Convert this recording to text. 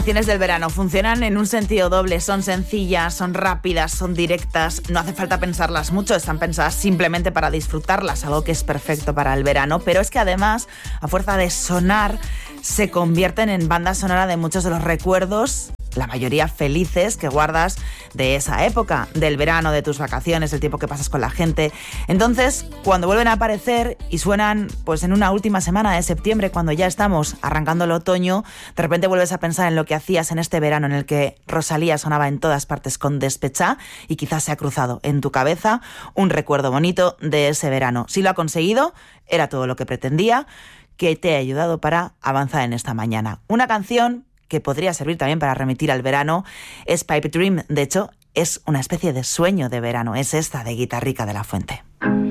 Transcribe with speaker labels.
Speaker 1: Canciones del verano funcionan en un sentido doble, son sencillas, son rápidas, son directas, no hace falta pensarlas mucho, están pensadas simplemente para disfrutarlas, algo que es perfecto para el verano, pero es que además, a fuerza de sonar, se convierten en banda sonora de muchos de los recuerdos, la mayoría felices, que guardas de esa época, del verano, de tus vacaciones, el tiempo que pasas con la gente. Entonces, cuando vuelven a aparecer y suenan pues en una última semana de septiembre, cuando ya estamos arrancando el otoño, de repente vuelves a pensar en lo que hacías en este verano en el que Rosalía sonaba en todas partes con Despechá y quizás se ha cruzado en tu cabeza un recuerdo bonito de ese verano. Si lo ha conseguido, era todo lo que pretendía, que te ha ayudado para avanzar en esta mañana. Una canción que podría servir también para remitir al verano, es Pipe Dream. De hecho, es una especie de sueño de verano. Es esta de Guitarrica de la Fuente.